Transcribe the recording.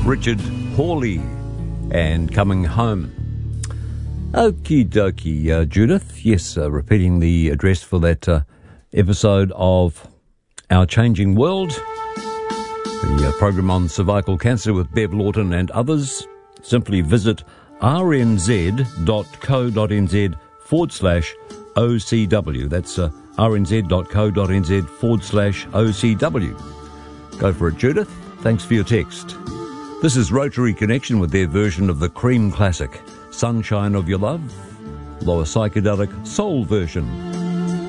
Richard Hawley and Coming Home. Okie dokie, Judith. Yes, repeating the address for that episode of Our Changing World, the program on cervical cancer with Bev Lawton and others. Simply visit rnz.co.nz/OCW. That's rnz.co.nz/OCW. Go for it, Judith. Thanks for your text. This is Rotary Connection with their version of the Cream classic, Sunshine of Your Love, though a psychedelic soul version.